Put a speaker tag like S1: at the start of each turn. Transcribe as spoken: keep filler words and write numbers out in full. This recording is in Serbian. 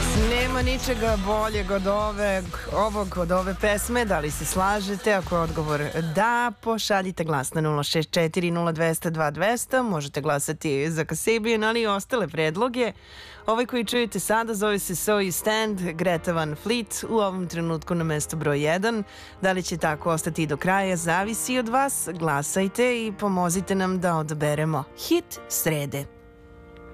S1: Nema ničega boljeg od ove, ovog, od ove pesme. Da li se slažete? Ako je odgovor da, pošaljite glas na nula šest četiri nula dva zero dva dva zero zero. Možete glasati za Kasabian, ali i ostale predloge. Ovaj koji čujete sada zove se So You Stand, Greta Van Fleet, u ovom trenutku na mesto broj jedan. Da li će tako ostati do kraja, zavisi od vas. Glasajte i pomozite nam da odaberemo hit srede.